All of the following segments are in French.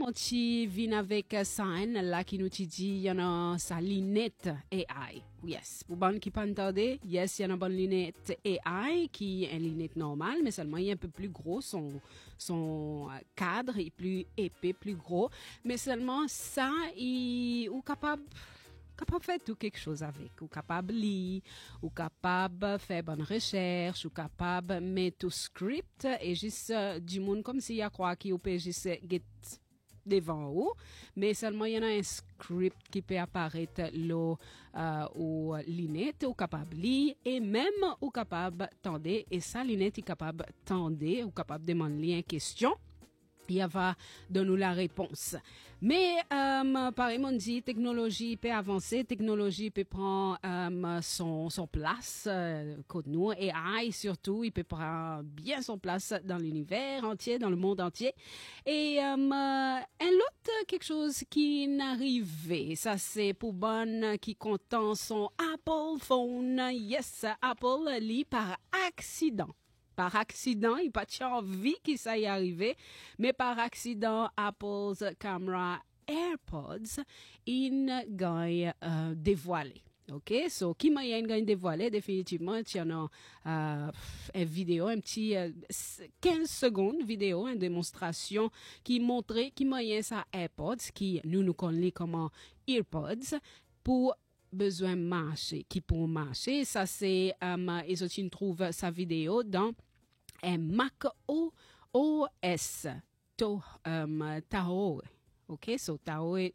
mon petit vient avec ça là qui nous dit il y en a sa lunette AI. Yes, pour bon qui pas entendre, yes, il y en a bonne lunette AI qui est une lunette normale, mais seulement il est un peu plus gros, son cadre est plus épais, plus gros, mais seulement ça, il est capable faire tout quelque chose avec, ou capable lire, ou capable faire bonne recherche, ou capable mettre tout script et juste du monde comme s'il y a quoi qui peut juste get devant vous, mais seulement il y en a un script qui peut apparaître là ou lunette ou capable lire et même ou capable tendre et ça lunette est capable tendre ou capable demander une question. Il va donner la réponse. Mais, pareil, on dit, technologie peut avancer, technologie peut prendre son place contre nous. Et AI, surtout, il peut prendre bien son place dans l'univers entier, dans le monde entier. Et un autre, quelque chose qui n'arrivait, ça c'est pour bonne qui content son Apple phone. Yes, Apple lit par accident. Par accident, il n'a pas envie que ça y arrive, mais par accident, Apple's Camera AirPods, il gagne dévoilé. OK, so qui m'a gagne dévoilé définitivement, il y en a une vidéo, un petit 15 secondes vidéo, une démonstration qui montrait qui m'a sa AirPods, qui nous connaissons comme AirPods, pour besoin marcher, qui pour marcher. Ça, c'est, ils aussi trouvent sa vidéo dans un Mac OS, Tahoe. OK, so Tahoe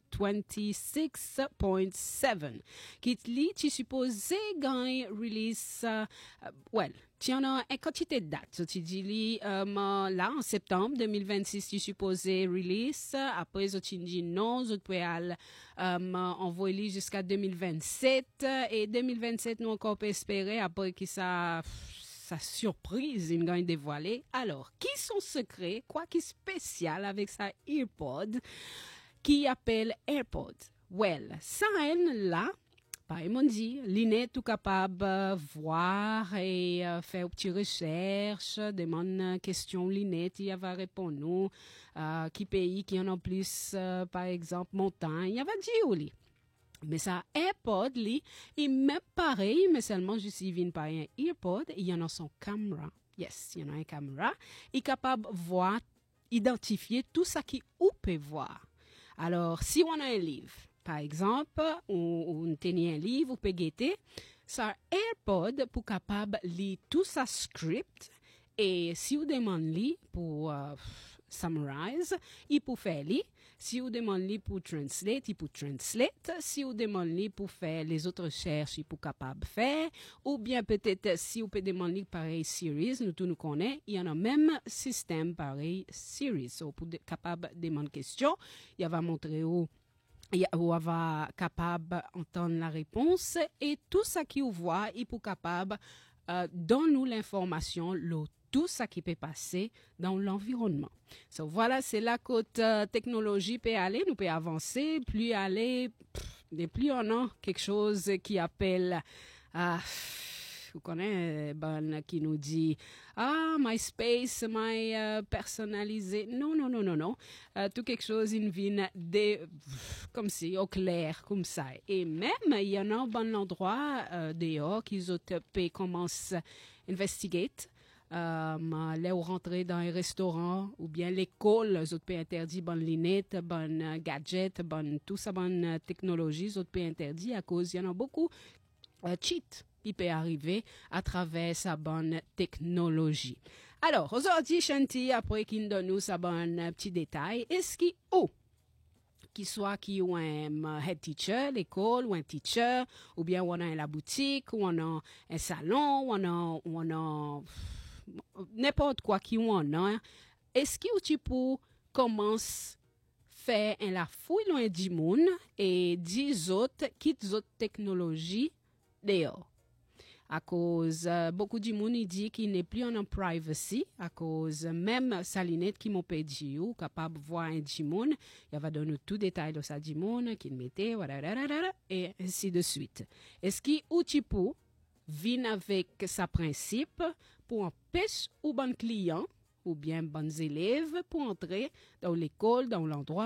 26.7. Qui lit, tu supposé gagner release, tu en as une quantité de dates. So, tu dis, là, en septembre 2026, tu supposé release. Après, tu dis non, tu peux envoyer jusqu'à 2027. Et 2027, nous encore peut espérer après que sa surprise, il gagne dévoilé. Alors, qui sont secrets, quoi qui est spécial avec sa AirPod, qui appelle AirPod? Well, ça, là, par exemple, dit, l'inet tout capable voir et faire une petite recherche, demande question l'inet, il va répondre nous, qui pays qui en a plus, par exemple, montagne, il va dire lui. Mais ça, AirPod, lui, il même pareil, mais seulement juste il vient par un AirPod, il y en a son caméra. Yes, il y en a une caméra. Il est capable de voir, identifier tout ça qui ou peut voir. Alors, si on a un livre, par exemple, ou on tenait un livre, ou peut guetter, ça AirPod pour capable de lire tout ça script, et si vous demandez pour summarize, il peut faire lire. Si vous demandez pour translate, il peut translate. Si vous demandez pour faire les autres recherches, il peut capable faire. Ou bien peut-être si vous pouvez demander pareil series, nous tous nous connaissons, il y en a même système pareil series. So, pour capable de demander question, il va montrer où on va capable d'entendre la réponse et tout ça qui vous voit, il peut capable donne-nous l'information, tout ça qui peut passer dans l'environnement. So, voilà, c'est là que technologie peut aller, nous peut avancer, plus aller, et plus on a quelque chose qui appelle, vous connaissez, qui nous dit, my space, my personnalisé. Non. Tout quelque chose, il vient comme si, au clair, comme ça. Et même, il y en a un bon endroit, dehors, qu'ils ont commencé à investiguer. Là où rentrer dans un restaurant ou bien l'école, les autres pays interdits, bonne lunette, bonne gadget, bonne tout ça, bonne technologie, les autres pays interdits à cause il y en a beaucoup cheat qui peut arriver à travers sa bonne technologie. Alors, aujourd'hui, Shanti, après qu'il donne nous sa bonne petit détail, est-ce qu'il qui soit qui ou un head teacher, l'école, ou un teacher, ou bien on a la boutique, ou on a un salon, ou on a n'importe quoi qui on a, est-ce que tu peux commencer faire la fouille loin du monde et 10 autres technologies dehors? À cause, beaucoup de monde dit qu'il n'est plus en privacy, à cause même sa lunette qui m'a dit, ou capable de voir un monde, il va donner tout détail de sa monde, qu'il mettait, et ainsi de suite. Est-ce que tu peux venir avec sa principe pour empêcher ou bon client ou bien bons élèves pour entrer dans l'école, dans l'endroit